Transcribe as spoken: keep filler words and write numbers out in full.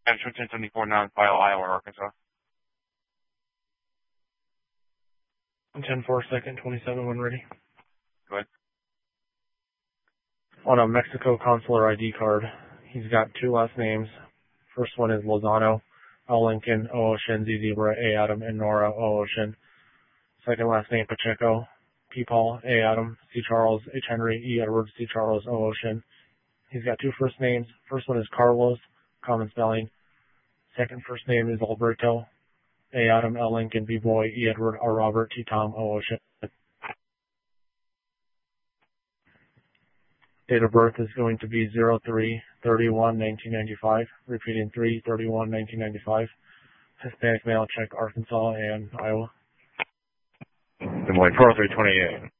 Central ten seventy-four non-file, Iowa, Arkansas. ten four second, twenty-seven when ready. Go ahead. On a Mexico consular I D card, he's got two last names. First one is Lozano, L. Lincoln, O. Ocean, Z. Zebra, A. Adam, and Nora, O. Ocean. Second last name, Pacheco, P. Paul, A. Adam, C. Charles, H. Henry, E. Edwards, C. Charles, O. Ocean. He's got two first names. First one is Carlos, common spelling. Second first name is Alberto, A. Adam, L. Lincoln, B. Boy, E. Edward, R. Robert, T. Tom, O. Ocean. Date of birth is going to be zero three thirty-one nineteen ninety-five. Repeating three thirty-one nineteen ninety-five. Hispanic male, Czech, Arkansas, and Iowa. Good morning, four oh three twenty-eight.